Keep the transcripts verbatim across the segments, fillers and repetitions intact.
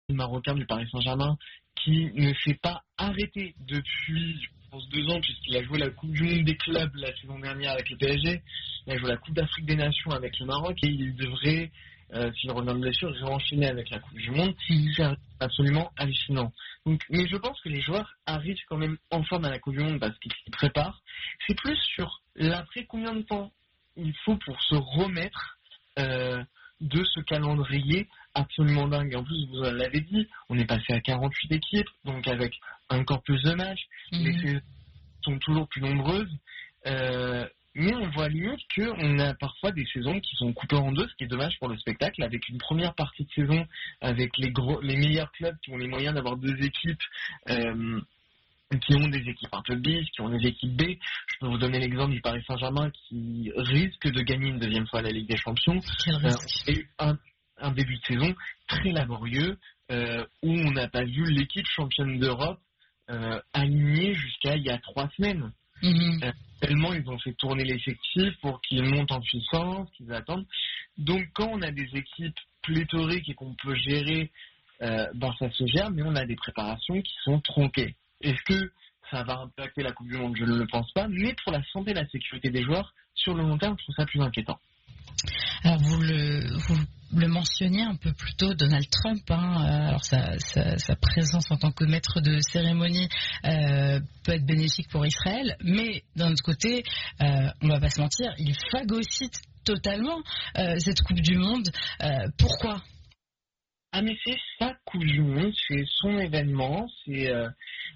Marocain du Paris Saint-Germain qui ne s'est pas arrêté depuis, je pense, deux ans, puisqu'il a joué la Coupe du Monde des clubs la saison dernière avec le P S G, il a joué la Coupe d'Afrique des Nations avec le Maroc, et il devrait, euh, s'il revient de blessure, réenchaîner avec la Coupe du Monde. C'est absolument hallucinant. Donc, mais je pense que les joueurs arrivent quand même en forme à la Coupe du Monde parce qu'ils s'y préparent. C'est plus sur l'après, combien de temps il faut pour se remettre euh, de ce calendrier absolument dingue. En plus, vous l'avez dit, on est passé à quarante-huit équipes, donc avec encore plus de matchs. Mm-hmm. Les saisons sont toujours plus nombreuses. Euh, mais on voit limite qu'on a parfois des saisons qui sont coupées en deux, ce qui est dommage pour le spectacle, avec une première partie de saison, avec les, gros, les meilleurs clubs qui ont les moyens d'avoir deux équipes, euh, qui ont des équipes un peu bis, qui ont des équipes B. Je peux vous donner l'exemple du Paris Saint-Germain qui risque de gagner une deuxième fois la Ligue des Champions. Euh, et un, un début de saison très laborieux, euh, où on n'a pas vu l'équipe championne d'Europe euh, alignée jusqu'à il y a trois semaines. Mmh. Euh, tellement ils ont fait tourner l'effectif pour qu'ils montent en puissance, qu'ils attendent. Donc quand on a des équipes pléthoriques et qu'on peut gérer, euh, ben ça se gère, mais on a des préparations qui sont tronquées. Est-ce que ça va impacter la Coupe du Monde? Je ne le pense pas, mais pour la santé et la sécurité des joueurs, sur le long terme, je trouve ça plus inquiétant. Alors vous le, vous le mentionniez un peu plus tôt, Donald Trump, hein, alors sa, sa, sa présence en tant que maître de cérémonie euh, peut être bénéfique pour Israël, mais d'un autre côté, euh, on ne va pas se mentir, il phagocyte totalement euh, cette Coupe du Monde. Euh, pourquoi? Ah mais c'est sa Coupe du Monde, c'est son événement, c'est euh,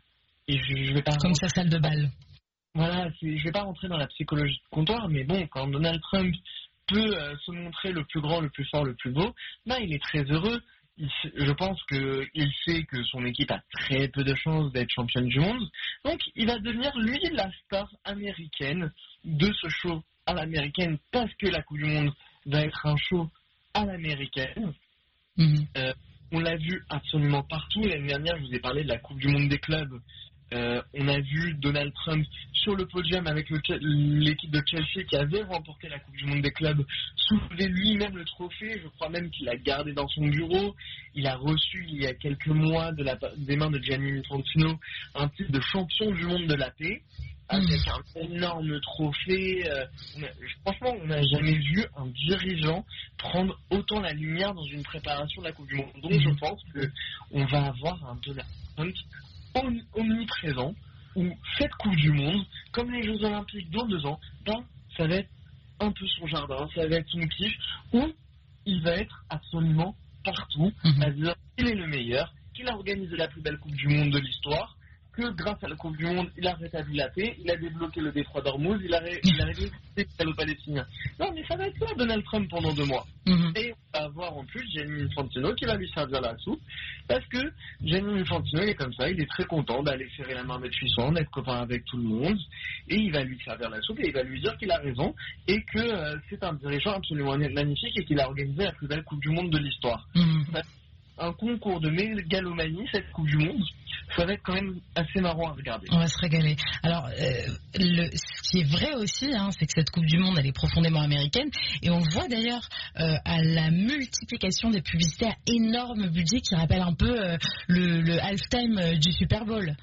et je, je vais pas comme rentrer... sa salle de bal. Voilà, c'est, je vais pas rentrer dans la psychologie de comptoir, mais bon, quand Donald Trump peut euh, se montrer le plus grand, le plus fort, le plus beau, ben il est très heureux. Il, je pense qu'il sait que son équipe a très peu de chances d'être championne du monde, donc il va devenir lui la star américaine de ce show à l'américaine, parce que la Coupe du Monde va être un show à l'américaine. Mmh. Euh, on l'a vu absolument partout. L'année dernière, je vous ai parlé de la Coupe du Monde des clubs. Euh, on a vu Donald Trump sur le podium avec le, l'équipe de Chelsea qui avait remporté la Coupe du Monde des clubs, soulever lui-même le trophée. Je crois même qu'il l'a gardé dans son bureau. Il a reçu il y a quelques mois de la, des mains de Gianni Infantino un titre de champion du monde de la paix, avec un énorme trophée. Euh, on a, franchement, on n'a jamais vu un dirigeant prendre autant la lumière dans une préparation de la Coupe du Monde. Donc je pense qu'on va avoir un Donald Trump omniprésent, où cette Coupe du Monde, comme les Jeux Olympiques dans deux ans, ben, ça va être un peu son jardin, ça va être son kiff, où il va être absolument partout, mmh. à dire qu'il est le meilleur, qu'il a organisé la plus belle Coupe du Monde de l'histoire, que grâce à la Coupe du Monde, il a rétabli la paix, il a débloqué le détroit d'Ormuz, il a, ré- il a réglé les Palestiniens. Non, mais ça va être ça, Donald Trump, pendant deux mois. Mm-hmm. Et on va avoir en plus Gianni Infantino qui va lui servir la soupe, parce que Gianni Infantino, il est comme ça, il est très content d'aller serrer la main des puissants, d'être copain avec tout le monde, et il va lui servir la soupe, et il va lui dire qu'il a raison, et que euh, c'est un dirigeant absolument magnifique, et qu'il a organisé la plus belle Coupe du Monde de l'histoire. Mm-hmm. Un concours de mégalomanie, cette Coupe du Monde, ça va être quand même assez marrant à regarder. On va se régaler. Alors, euh, le, ce qui est vrai aussi, hein, c'est que cette Coupe du Monde, elle est profondément américaine, et on voit d'ailleurs euh, à la multiplication des publicités à énorme budget qui rappelle un peu euh, le, le halftime euh, du Super Bowl.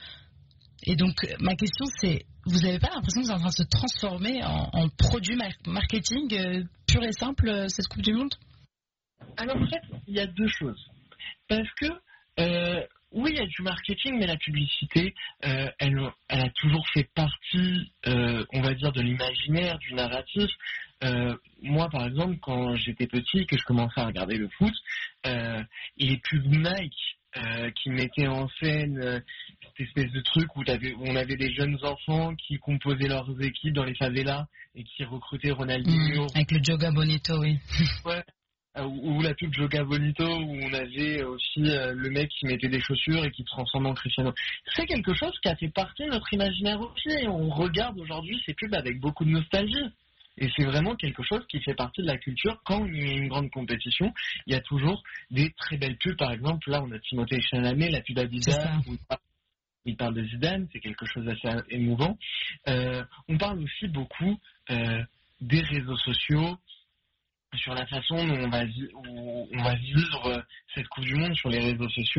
Et donc, ma question c'est, vous n'avez pas l'impression que vous êtes en train de se transformer en, en produit marketing euh, pur et simple, euh, cette Coupe du Monde? Alors en fait, il y a deux choses. Parce que, euh, oui, il y a du marketing, mais la publicité, euh, elle, elle a toujours fait partie, euh, on va dire, de l'imaginaire, du narratif. Euh, moi, par exemple, quand j'étais petit, que je commençais à regarder le foot, euh, les pubs Nike euh, qui mettaient en scène euh, cette espèce de truc où, où on avait des jeunes enfants qui composaient leurs équipes dans les favelas et qui recrutaient Ronaldinho. Mmh, avec le Joga Bonito, oui. Ouais. Ou la pub Joga Bonito, où on avait aussi euh, le mec qui mettait des chaussures et qui se transformait en Cristiano. C'est quelque chose qui a fait partie de notre imaginaire aussi, et on regarde aujourd'hui ces pubs avec beaucoup de nostalgie. Et c'est vraiment quelque chose qui fait partie de la culture. Quand il y a une grande compétition, il y a toujours des très belles pubs. Par exemple, là, on a Timothée Chalamet, la pub Adidas, où il parle de Zidane, c'est quelque chose d'assez émouvant. Euh, on parle aussi beaucoup euh, des réseaux sociaux, sur la façon dont on va, vi- où on va vivre cette Coupe du Monde sur les réseaux sociaux.